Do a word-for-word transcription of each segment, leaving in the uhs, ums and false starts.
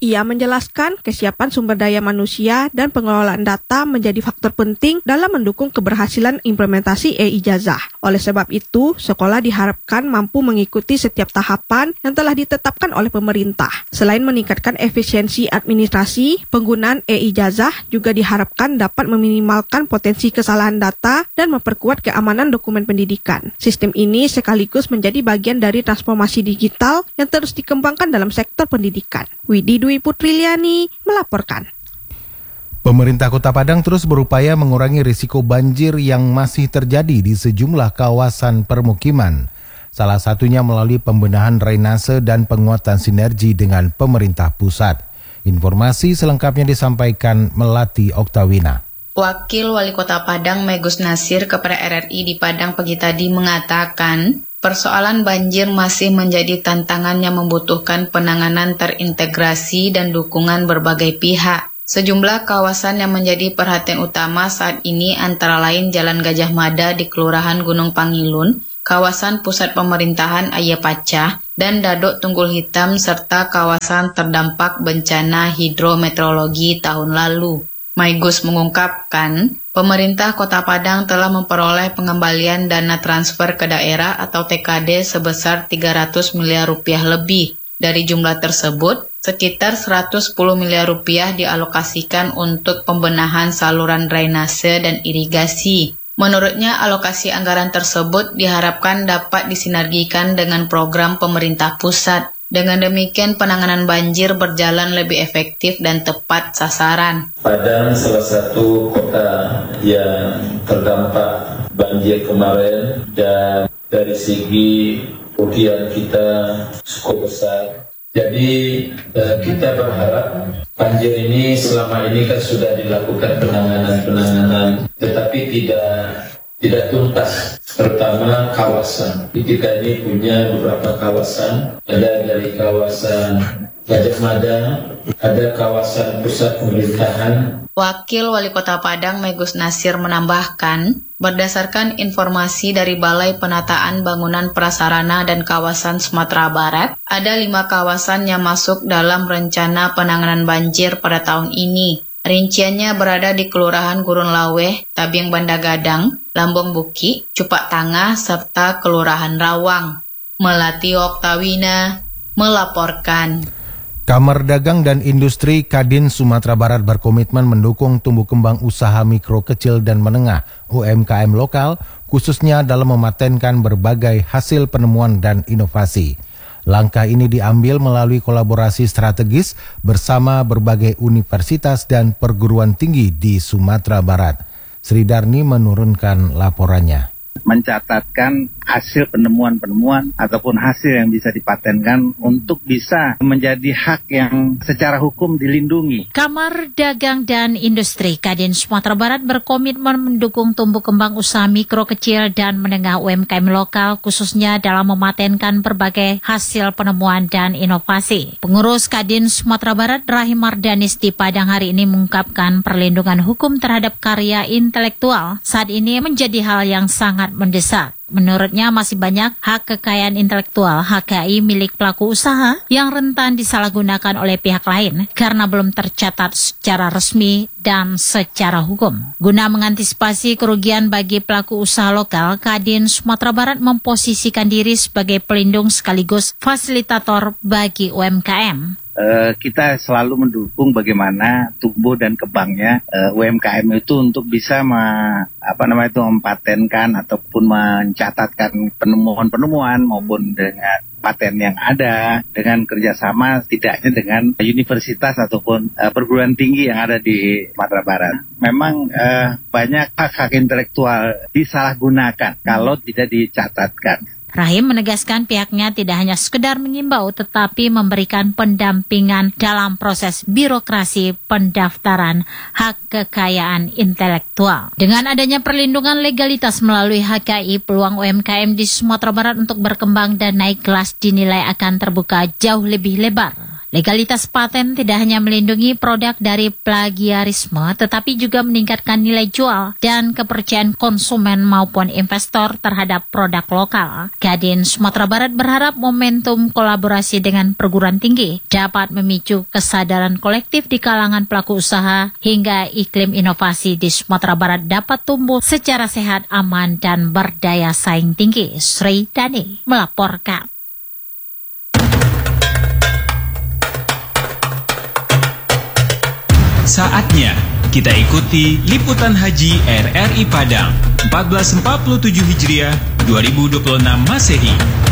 Ia menjelaskan kesiapan sumber daya manusia dan pengelolaan data menjadi faktor penting dalam mendukung keberhasilan implementasi e-ijazah. Oleh sebab itu, sekolah diharapkan mampu mengikuti setiap tahapan yang telah ditetapkan oleh pemerintah. Selain meningkatkan efisiensi administrasi, penggunaan e-ijazah juga diharapkan dapat meminimalkan potensi kesalahan data dan memperkuat keamanan dokumen pendidikan. Sistem ini sekaligus menjadi bagian dari transformasi digital yang terus dikembangkan dalam sektor pendidikan. Widi Dwi Putriliani melaporkan. Pemerintah Kota Padang terus berupaya mengurangi risiko banjir yang masih terjadi di sejumlah kawasan permukiman. Salah satunya melalui pembenahan drainase dan penguatan sinergi dengan pemerintah pusat. Informasi selengkapnya disampaikan Melati Oktawina. Wakil Wali Kota Padang Megus Nasir kepada R R I di Padang pagi tadi mengatakan, persoalan banjir masih menjadi tantangan yang membutuhkan penanganan terintegrasi dan dukungan berbagai pihak. Sejumlah kawasan yang menjadi perhatian utama saat ini antara lain Jalan Gajah Mada di Kelurahan Gunung Pangilun, kawasan pusat pemerintahan Ayapacah, dan Dadok Tunggul Hitam, serta kawasan terdampak bencana hidrometeorologi tahun lalu. Maigus mengungkapkan, pemerintah Kota Padang telah memperoleh pengembalian dana transfer ke daerah atau T K D sebesar tiga ratus miliar rupiah lebih. Dari jumlah tersebut, sekitar seratus sepuluh miliar rupiah dialokasikan untuk pembenahan saluran drainase dan irigasi. Menurutnya, alokasi anggaran tersebut diharapkan dapat disinergikan dengan program pemerintah pusat. Dengan demikian, penanganan banjir berjalan lebih efektif dan tepat sasaran. Padang salah satu kota yang terdampak banjir kemarin, dan dari segi kerugian kita cukup besar. Jadi eh, kita berharap banjir ini selama ini kan sudah dilakukan penanganan-penanganan, tetapi tidak tidak tuntas, terutama kawasan. Kita ini punya beberapa kawasan, ada dari kawasan Gajah Mada, ada kawasan pusat pemerintahan. Wakil Wali Kota Padang Megus Nasir menambahkan, berdasarkan informasi dari Balai Penataan Bangunan Prasarana dan Kawasan Sumatera Barat, ada lima kawasan yang masuk dalam rencana penanganan banjir pada tahun ini. Rinciannya berada di Kelurahan Gurun Laweh, Tabiang Banda Gadang, Lambung Buki, Cupak Tangah, serta Kelurahan Rawang. Melati Oktawina melaporkan. Kamar Dagang dan Industri Kadin Sumatera Barat berkomitmen mendukung tumbuh kembang usaha mikro kecil dan menengah U M K M lokal, khususnya dalam mematenkan berbagai hasil penemuan dan inovasi. Langkah ini diambil melalui kolaborasi strategis bersama berbagai universitas dan perguruan tinggi di Sumatera Barat. Sri Darni menurunkan laporannya. Mencatatkan hasil penemuan-penemuan ataupun hasil yang bisa dipatenkan untuk bisa menjadi hak yang secara hukum dilindungi. Kamar Dagang dan Industri Kadin Sumatera Barat berkomitmen mendukung tumbuh kembang usaha mikro kecil dan menengah U M K M lokal, khususnya dalam mematenkan berbagai hasil penemuan dan inovasi. Pengurus Kadin Sumatera Barat Rahim Mardanis di Padang hari ini mengungkapkan perlindungan hukum terhadap karya intelektual saat ini menjadi hal yang sangat mendesak. Menurutnya masih banyak hak kekayaan intelektual H K I milik pelaku usaha yang rentan disalahgunakan oleh pihak lain karena belum tercatat secara resmi dan secara hukum. Guna mengantisipasi kerugian bagi pelaku usaha lokal, Kadin Sumatera Barat memposisikan diri sebagai pelindung sekaligus fasilitator bagi U M K M. Uh, kita selalu mendukung bagaimana tumbuh dan kembangnya uh, U M K M itu untuk bisa ma, apa namanya itu mempatenkan ataupun mencatatkan penemuan-penemuan maupun dengan paten yang ada dengan kerjasama setidaknya dengan universitas ataupun uh, perguruan tinggi yang ada di Sumatera Barat. Memang uh, banyak hak-hak intelektual disalahgunakan kalau tidak dicatatkan. Rahim menegaskan pihaknya tidak hanya sekedar mengimbau tetapi memberikan pendampingan dalam proses birokrasi pendaftaran hak kekayaan intelektual. Dengan adanya perlindungan legalitas melalui H K I, peluang U M K M di Sumatera Barat untuk berkembang dan naik kelas dinilai akan terbuka jauh lebih lebar. Legalitas paten tidak hanya melindungi produk dari plagiarisme, tetapi juga meningkatkan nilai jual dan kepercayaan konsumen maupun investor terhadap produk lokal. Kadin Sumatera Barat berharap momentum kolaborasi dengan perguruan tinggi dapat memicu kesadaran kolektif di kalangan pelaku usaha hingga iklim inovasi di Sumatera Barat dapat tumbuh secara sehat, aman, dan berdaya saing tinggi. Sri Dani melaporkan. Saatnya kita ikuti liputan haji R R I Padang seribu empat ratus empat puluh tujuh Hijriah dua ribu dua puluh enam Masehi.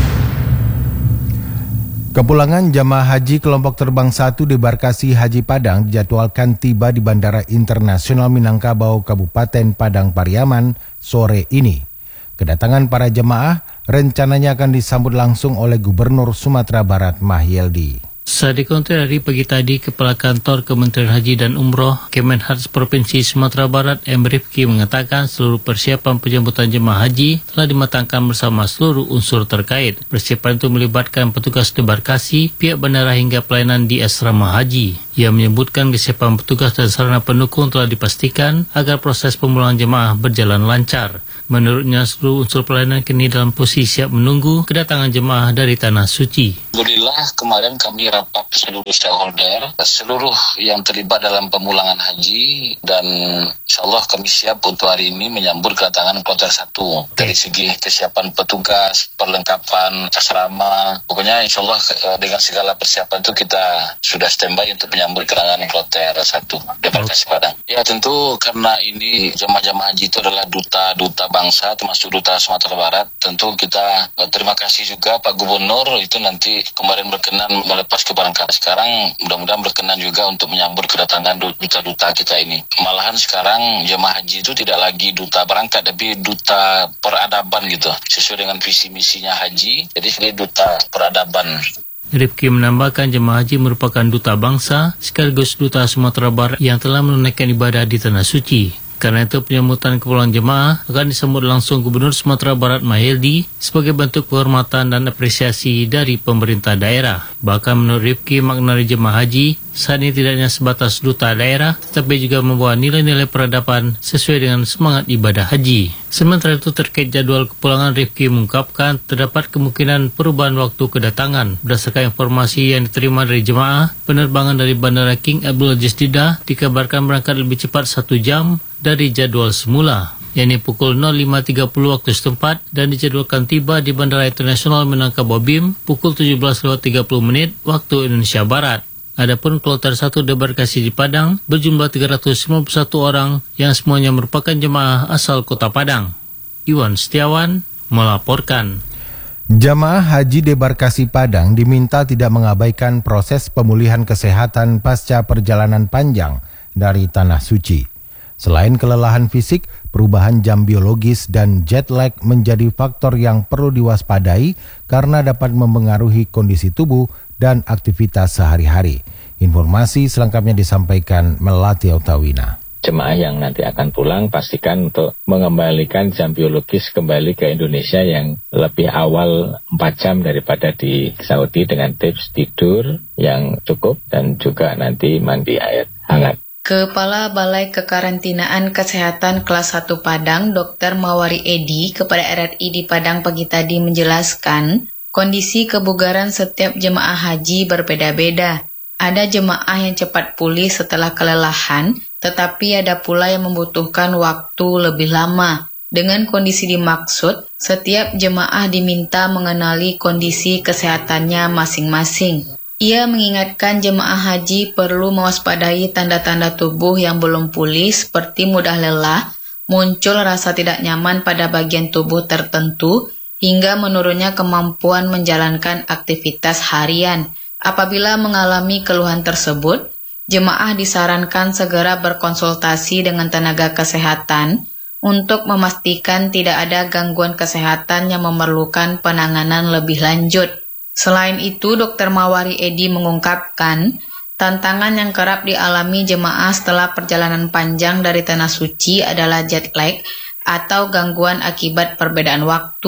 Kepulangan jamaah haji kelompok terbang satu debarkasi Haji Padang dijadwalkan tiba di Bandara Internasional Minangkabau Kabupaten Padang Pariaman sore ini. Kedatangan para jemaah rencananya akan disambut langsung oleh Gubernur Sumatera Barat Mahyeldi. Saat dikontrol dari pagi tadi, Kepala Kantor Kementerian Haji dan Umroh Kemenhaj Provinsi Sumatera Barat M. Rifki mengatakan seluruh persiapan penyambutan jemaah haji telah dimatangkan bersama seluruh unsur terkait. Persiapan itu melibatkan petugas debarkasi, pihak bandara hingga pelayanan di asrama haji. Ia menyebutkan kesiapan petugas dan sarana pendukung telah dipastikan agar proses pemulangan jemaah berjalan lancar. Menurutnya seluruh unsur pelayanan kini dalam posisi siap menunggu kedatangan jemaah dari Tanah Suci. Alhamdulillah kemarin kami rapat seluruh stakeholder, seluruh yang terlibat dalam pemulangan haji, dan insyaallah kami siap untuk hari ini menyambut kedatangan kloter satu. Dari segi kesiapan petugas, perlengkapan asrama, pokoknya insyaallah dengan segala persiapan itu kita sudah standby untuk menyambut kedatangan kloter satu debarkasi Padang. Ya tentu karena ini jemaah-jemaah haji itu adalah duta-duta bangsa termasuk duta Sumatera Barat, tentu kita uh, terima kasih juga Pak Gubernur itu nanti kemarin berkenan melepas keberangkatan. Sekarang mudah-mudahan berkenan juga untuk menyambut kedatangan duta-duta kita ini. Malahan sekarang jemaah haji itu tidak lagi duta berangkat, tapi duta peradaban gitu, sesuai dengan visi misinya haji. Jadi ini duta peradaban. Rifki menambahkan jemaah haji merupakan duta bangsa sekaligus duta Sumatera Barat yang telah menunaikan ibadah di Tanah Suci. Karena itu penyambutan kepulangan jemaah akan disambut langsung Gubernur Sumatera Barat Mahyeldi sebagai bentuk penghormatan dan apresiasi dari pemerintah daerah. Bahkan menurut Rifki, makna jemaah haji saat ini tidak hanya sebatas duta daerah, tetapi juga membawa nilai-nilai peradaban sesuai dengan semangat ibadah haji. Sementara itu terkait jadwal kepulangan, Rifki mengungkapkan terdapat kemungkinan perubahan waktu kedatangan. Berdasarkan informasi yang diterima dari jemaah, penerbangan dari Bandara King Abdul Aziz Jeddah dikabarkan berangkat lebih cepat satu jam dari jadwal semula, yakni pukul nol lima tiga puluh waktu setempat, dan dijadwalkan tiba di Bandara Internasional Minangkabau B I M pukul tujuh belas lewat tiga puluh menit waktu Indonesia Barat. Adapun kloter satu debarkasi di Padang berjumlah tiga ratus lima puluh satu orang yang semuanya merupakan jemaah asal Kota Padang. Iwan Setiawan melaporkan. Jamaah haji debarkasi Padang diminta tidak mengabaikan proses pemulihan kesehatan pasca perjalanan panjang dari Tanah Suci. Selain kelelahan fisik, perubahan jam biologis dan jet lag menjadi faktor yang perlu diwaspadai karena dapat mempengaruhi kondisi tubuh dan aktivitas sehari-hari. Informasi selengkapnya disampaikan Melati Otawina. Jemaah yang nanti akan pulang pastikan untuk mengembalikan jam biologis kembali ke Indonesia yang lebih awal empat jam daripada di Saudi dengan tips tidur yang cukup dan juga nanti mandi air hangat. Kepala Balai Kekarantinaan Kesehatan Kelas satu Padang, Dokter Mawari Edi, kepada R R I di Padang pagi tadi menjelaskan, kondisi kebugaran setiap jemaah haji berbeda-beda. Ada jemaah yang cepat pulih setelah kelelahan, tetapi ada pula yang membutuhkan waktu lebih lama. Dengan kondisi dimaksud, setiap jemaah diminta mengenali kondisi kesehatannya masing-masing. Ia mengingatkan jemaah haji perlu mewaspadai tanda-tanda tubuh yang belum pulih seperti mudah lelah, muncul rasa tidak nyaman pada bagian tubuh tertentu, hingga menurunnya kemampuan menjalankan aktivitas harian. Apabila mengalami keluhan tersebut, jemaah disarankan segera berkonsultasi dengan tenaga kesehatan untuk memastikan tidak ada gangguan kesehatan yang memerlukan penanganan lebih lanjut. Selain itu, Dokter Mawari Edi mengungkapkan, tantangan yang kerap dialami jemaah setelah perjalanan panjang dari Tanah Suci adalah jet lag atau gangguan akibat perbedaan waktu. Ia mengingatkan jemaah perlu mewaspadai tanda-tanda tubuh yang belum pulih seperti mudah lelah, muncul rasa tidak nyaman pada bagian tubuh tertentu, hingga menurunnya kemampuan menjalankan aktivitas harian. Apabila mengalami keluhan tersebut, jemaah disarankan segera berkonsultasi dengan tenaga kesehatan untuk memastikan tidak ada gangguan kesehatan yang memerlukan penanganan lebih lanjut. Selain itu, Dokter Mawari Edi mengungkapkan, tantangan yang kerap dialami jemaah setelah perjalanan panjang dari Tanah Suci adalah jet lag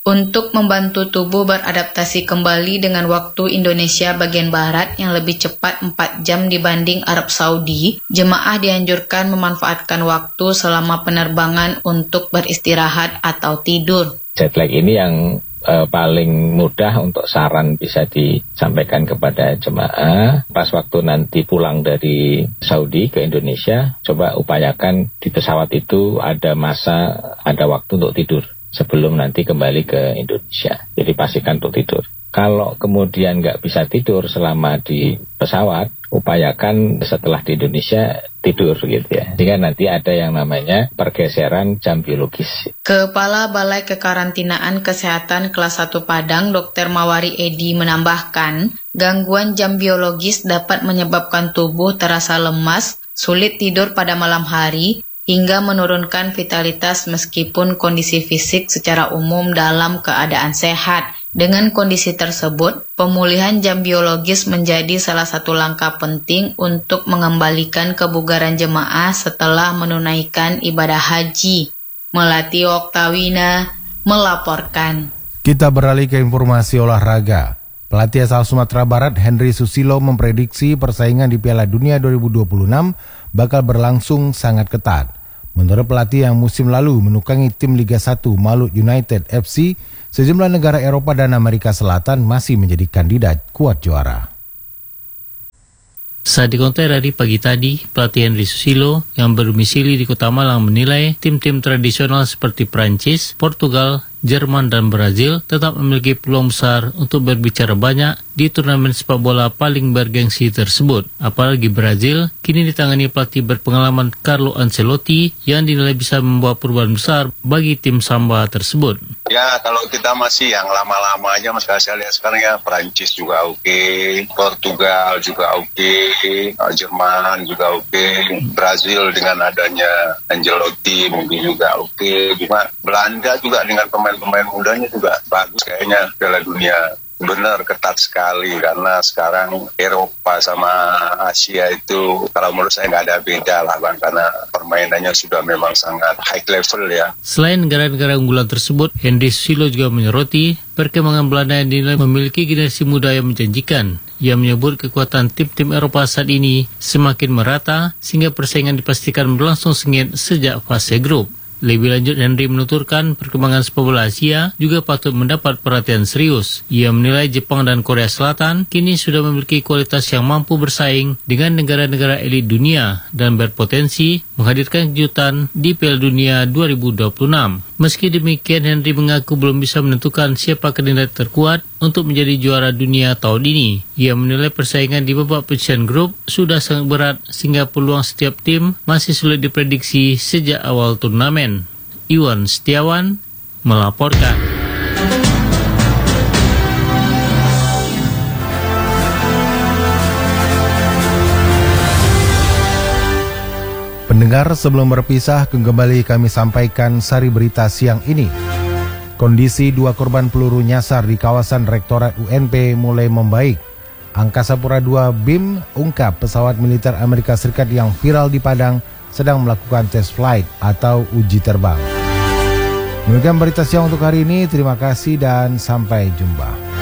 untuk membantu tubuh beradaptasi kembali dengan waktu Indonesia bagian Barat yang lebih cepat empat jam dibanding Arab Saudi, jemaah dianjurkan memanfaatkan waktu selama penerbangan untuk beristirahat atau tidur. Jet lag ini yang uh, paling mudah untuk saran bisa disampaikan kepada jemaah. Pas waktu nanti pulang dari Saudi ke Indonesia, coba upayakan di pesawat itu ada masa, ada waktu untuk tidur sebelum nanti kembali ke Indonesia. Jadi pastikan untuk tidur. Kalau kemudian nggak bisa tidur selama di pesawat, upayakan setelah di Indonesia tidur gitu ya. Sehingga nanti ada yang namanya pergeseran jam biologis. Kepala Balai Kekarantinaan Kesehatan Kelas satu Padang, Dokter Mawari Edi menambahkan, gangguan jam biologis dapat menyebabkan tubuh terasa lemas, sulit tidur pada malam hari, hingga menurunkan vitalitas meskipun kondisi fisik secara umum dalam keadaan sehat. Dengan kondisi tersebut, pemulihan jam biologis menjadi salah satu langkah penting untuk mengembalikan kebugaran jemaah setelah menunaikan ibadah haji. Melati Oktawina melaporkan. Kita beralih ke informasi olahraga. Pelatih asal Sumatera Barat Henry Susilo memprediksi persaingan di Piala Dunia dua ribu dua puluh enam bakal berlangsung sangat ketat. Menurut pelatih yang musim lalu menukangi tim Liga satu Malut United F C, sejumlah negara Eropa dan Amerika Selatan masih menjadi kandidat kuat juara. Saat dikonter dari pagi tadi, pelatih Henry Susilo yang berdomisili di Kota Malang menilai tim-tim tradisional seperti Prancis, Portugal, Jerman dan Brazil tetap memiliki peluang besar untuk berbicara banyak di turnamen sepak bola paling bergengsi tersebut. Apalagi Brazil kini ditangani pelatih berpengalaman Carlo Ancelotti yang dinilai bisa membawa perubahan besar bagi tim Samba tersebut. Ya, kalau kita masih yang lama-lama aja, mas saya lihat sekarang ya, Prancis juga oke, okay, Portugal juga oke, okay, Jerman juga oke, okay, Brazil dengan adanya Ancelotti mungkin juga oke, okay. Cuma Belanda juga dengan pemain-pemain mudanya juga bagus kayaknya. Piala Dunia benar ketat sekali karena sekarang Eropa sama Asia itu kalau menurut saya nggak ada beda lah bang, karena permainannya sudah memang sangat high level ya. Selain negara-negara unggulan tersebut, Henry Susilo juga menyoroti perkembangan Belanda yang dinilai memiliki generasi muda yang menjanjikan. Ia menyebut kekuatan tim-tim Eropa saat ini semakin merata sehingga persaingan dipastikan berlangsung sengit sejak fase grup. Lebih lanjut, Henry menuturkan perkembangan sepak bola Asia juga patut mendapat perhatian serius. Ia menilai Jepang dan Korea Selatan kini sudah memiliki kualitas yang mampu bersaing dengan negara-negara elit dunia dan berpotensi menghadirkan kejutan di Piala Dunia dua ribu dua puluh enam. Meski demikian, Henry mengaku belum bisa menentukan siapa kandidat terkuat untuk menjadi juara dunia tahun ini. Ia menilai persaingan di babak penyisihan grup sudah sangat berat sehingga peluang setiap tim masih sulit diprediksi sejak awal turnamen. Iwan Setiawan melaporkan. Pendengar, sebelum berpisah, kembali kami sampaikan sari berita siang ini. Kondisi dua korban peluru nyasar di kawasan Rektorat U N P mulai membaik. Angkasa Pura dua B I M ungkap pesawat militer Amerika Serikat yang viral di Padang sedang melakukan test flight atau uji terbang. Demikian berita siang untuk hari ini. Terima kasih dan sampai jumpa.